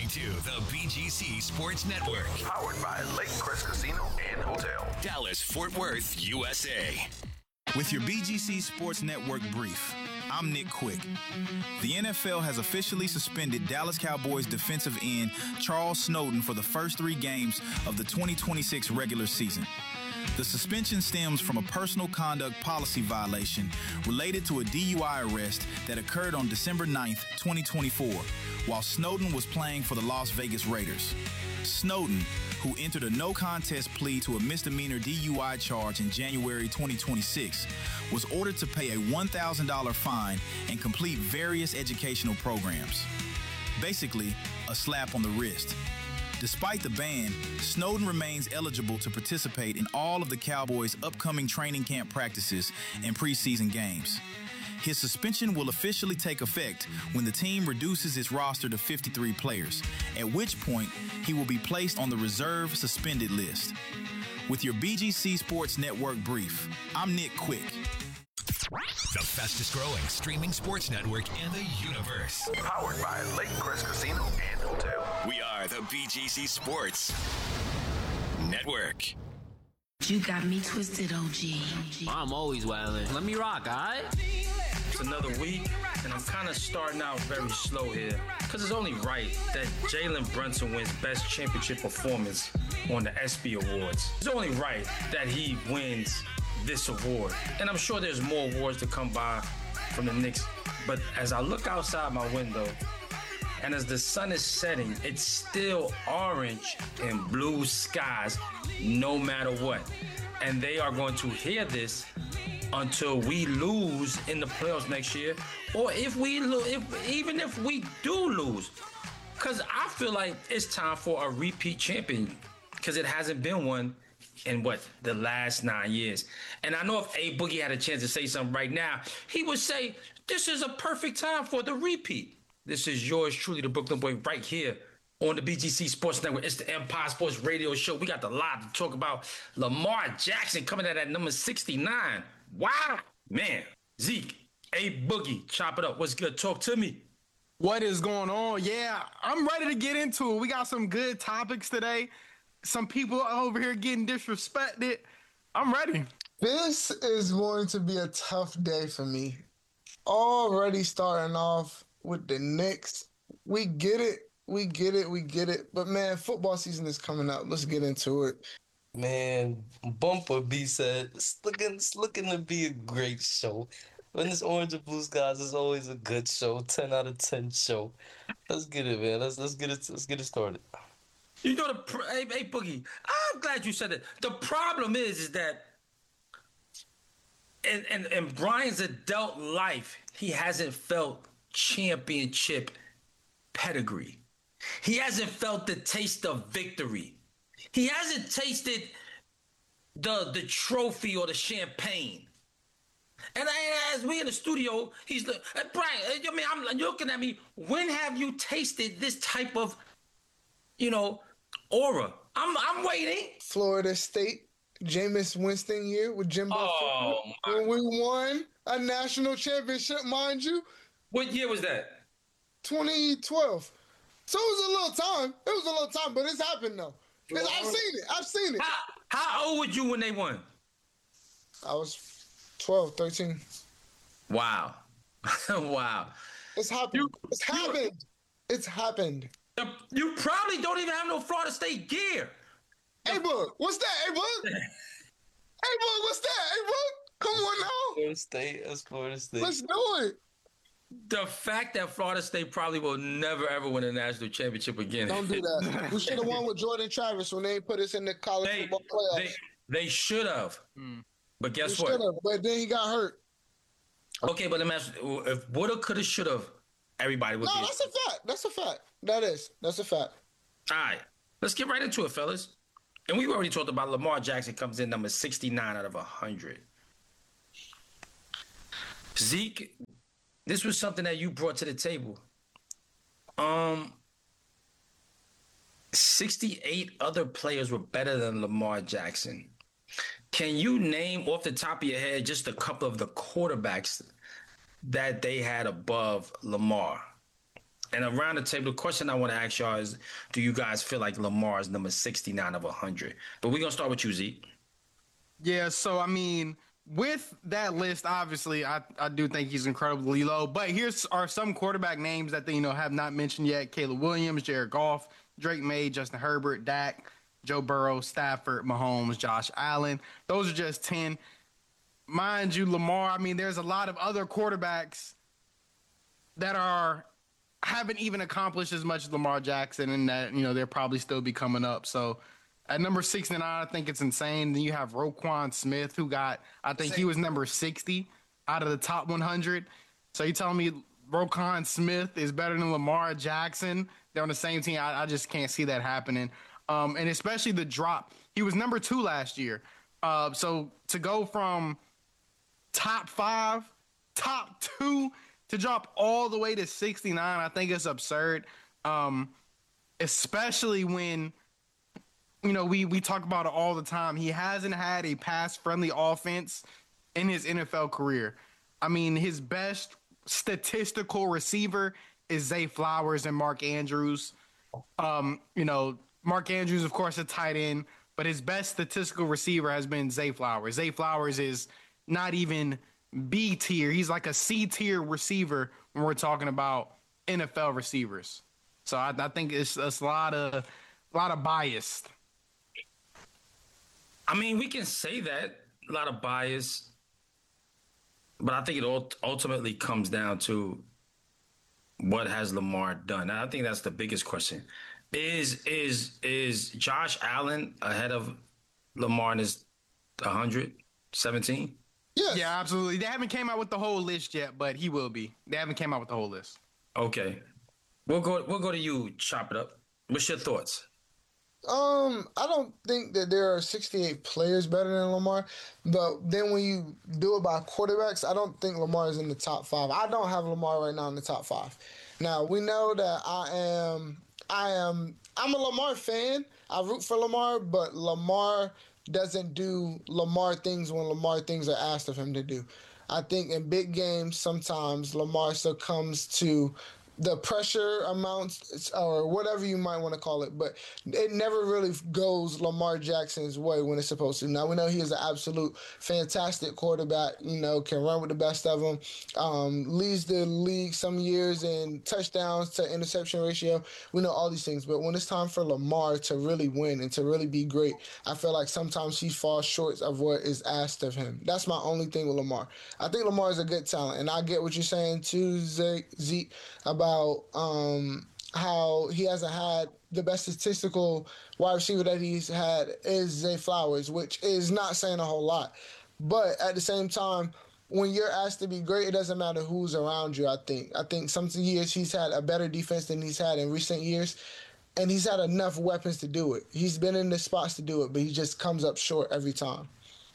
listening to the BGC Sports Network. Powered by Lake Crest Casino and Hotel. Dallas, Fort Worth, USA. With your BGC Sports Network brief, I'm Nick Quick. The NFL has officially suspended Dallas Cowboys defensive end Charles Snowden for the first 3 games of the 2026 regular season. The suspension stems from a personal conduct policy violation related to a DUI arrest that occurred on December 9th, 2024, while Snowden was playing for the Las Vegas Raiders. Snowden, who entered a no-contest plea to a misdemeanor DUI charge in January 2026, was ordered to pay a $1,000 fine and complete various educational programs. Basically, a slap on the wrist. Despite the ban, Snowden remains eligible to participate in all of the Cowboys' upcoming training camp practices and preseason games. His suspension will officially take effect when the team reduces its roster to 53 players, at which point he will be placed on the reserve suspended list. With your BGC Sports Network brief, I'm Nick Quick. The fastest growing streaming sports network in the universe. Powered by Lake Crest Casino and Hotel. We are the BGC Sports Network. You got me twisted, OG. I'm always wildin'. Let me rock, alright? It's another week, and I'm kind of starting out very slow here, because it's only right that Jalen Brunson wins Best Championship Performance on the ESPY Awards. It's only right that he wins this award. And I'm sure there's more awards to come by from the Knicks, but as I look outside my window, and as the sun is setting, it's still orange and blue skies no matter what. And they are going to hear this until we lose in the playoffs next year, or even if we do lose. Because I feel like it's time for a repeat champion, because it hasn't been one in the last 9 years. And I know if A Boogie had a chance to say something right now, he would say, this is a perfect time for the repeat. This is yours truly, the Brooklyn Boy, right here on the BGC Sports Network. It's the Empire Sports Radio Show. We got a lot to talk about. Lamar Jackson coming in at number 69. Wow, man. Zeke, A Boogie, chop it up. What's good? Talk to me. What is going on? Yeah, I'm ready to get into it. We got some good topics today. Some people over here getting disrespected. I'm ready. This is going to be a tough day for me. Already starting off with the Knicks. We get it. But, man, football season is coming up. Let's get into it. Man, Bumper B said, it's looking to be a great show. When it's Orange and Blue Skies, it's always a good show. 10 out of 10 show. Let's get it, man. Let's get it started. You know, hey, Boogie, I'm glad you said it. The problem is that in Brian's adult life, he hasn't felt championship pedigree. He hasn't felt the taste of victory. He hasn't tasted the trophy or the champagne. And as we in the studio, he's like, Brian, I'm looking at me. When have you tasted this type of, aura? I'm waiting. Florida State, Jameis Winston year with Jimbo. When we won a national championship, mind you. What year was that? 2012. So it was a little time, but it's happened though. I've seen it. How old were you when they won? I was 12, 13. Wow. Wow. It's happened. It's happened. You probably don't even have no Florida State gear. Hey, Bug, what's that? Hey, Bug? What's that? Hey, Bug, come on now. Florida State. Let's do it. The fact that Florida State probably will never, ever win a national championship again. Don't do that. We should have won with Jordan Travis when they put us in the college football playoffs. They should have. But guess what? But then he got hurt. Okay, but let me ask you, if woulda, coulda, shoulda, everybody would be. No, that's a fact. That's a fact. All right. Let's get right into it, fellas. And we've already talked about Lamar Jackson comes in number 69 out of 100. Zeke, this was something that you brought to the table. 68 other players were better than Lamar Jackson. Can you name off the top of your head just a couple of the quarterbacks that they had above Lamar? And around the table, the question I want to ask y'all is, do you guys feel like Lamar is number 69 of 100? But we're going to start with you, Zeke. Yeah, so, I mean, with that list, obviously, I do think he's incredibly low. But here's are some quarterback names that they, have not mentioned yet. Caleb Williams, Jared Goff, Drake May, Justin Herbert, Dak, Joe Burrow, Stafford, Mahomes, Josh Allen. Those are just 10. Mind you, Lamar, I mean, there's a lot of other quarterbacks that haven't even accomplished as much as Lamar Jackson, and that, they'll probably still be coming up. So at number 69, I think it's insane. Then you have Roquan Smith, he was number 60 out of the top 100. So you telling me Roquan Smith is better than Lamar Jackson? They're on the same team. I just can't see that happening. And especially the drop. He was number 2 last year. So to go from top 5, top 2, to drop all the way to 69, I think it's absurd. Especially when, we talk about it all the time. He hasn't had a pass-friendly offense in his NFL career. I mean, his best statistical receiver is Zay Flowers and Mark Andrews. Mark Andrews, of course, a tight end, but his best statistical receiver has been Zay Flowers. Zay Flowers is not even B tier. He's like a C tier receiver when we're talking about NFL receivers. So I think it's a lot of bias. I mean, we can say that, a lot of bias, but I think it ultimately comes down to what has Lamar done. And I think that's the biggest question. Is Josh Allen ahead of Lamar in his 117? Yes. Yeah, absolutely. They haven't came out with the whole list yet, but he will be. They haven't came out with the whole list. Okay. We'll go to you, Chop It Up. What's your thoughts? I don't think that there are 68 players better than Lamar, but then when you do it by quarterbacks, I don't think Lamar is in the top 5. I don't have Lamar right now in the top 5. Now, we know that I'm a Lamar fan. I root for Lamar, but Lamar doesn't do Lamar things when Lamar things are asked of him to do. I think in big games, sometimes Lamar succumbs to the pressure amounts or whatever you might want to call it, but it never really goes Lamar Jackson's way when it's supposed to. Now, we know he is an absolute fantastic quarterback, can run with the best of them, leads the league some years in touchdowns to interception ratio. We know all these things, but when it's time for Lamar to really win and to really be great, I feel like sometimes he falls short of what is asked of him. That's my only thing with Lamar. I think Lamar is a good talent, and I get what you're saying too, Zeke, about how he hasn't had the best statistical wide receiver that he's had is Zay Flowers, which is not saying a whole lot. But at the same time, when you're asked to be great, it doesn't matter who's around you, I think. I think some years he's had a better defense than he's had in recent years, and he's had enough weapons to do it. He's been in the spots to do it, but he just comes up short every time.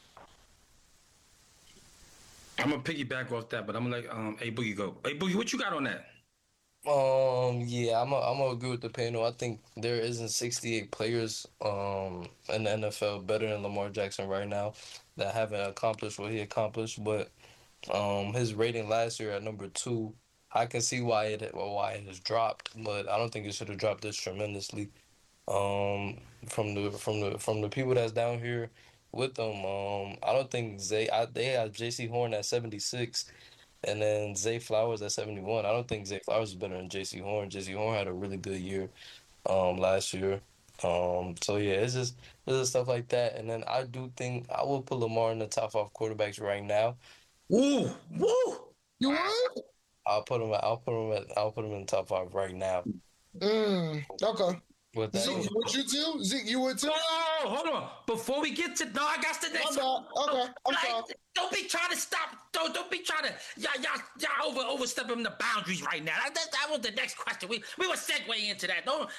I'm going to piggyback off that, but I'm going to let A Boogie go. A Boogie, what you got on that? Yeah, I'm gonna agree with the panel. I think there isn't 68 players in the NFL better than Lamar Jackson right now that haven't accomplished what he accomplished. But his rating last year at number 2, I can see why it has dropped, but I don't think it should have dropped this tremendously. From the people that's down here with them, I don't think they have J.C. Horn at 76. And then Zay Flowers at 71. I don't think Zay Flowers is better than J.C. Horn. J.C. Horn had a really good year last year. So, yeah, it's just stuff like that. And then I do think I will put Lamar in the top 5 quarterbacks right now. Woo! You would? I'll put him in the top 5 right now. Okay. With that, Zeke, would you too? Zeke, you would too? No, hold on. Before we get to I got the next. Okay, I'm sorry. Don't be trying to stop. Don't be trying to. Y'all overstepping the boundaries right now. That was the next question. We were segueing into that. Don't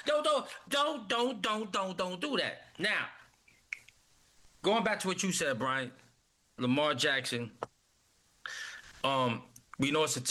do that. Now, going back to what you said, Brian, Lamar Jackson. We know it's a